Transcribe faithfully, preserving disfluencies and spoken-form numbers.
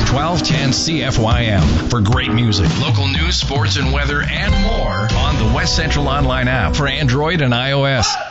twelve ten C F Y M for great music, local news, sports, and weather, and more on the West Central Online app for Android and iOS.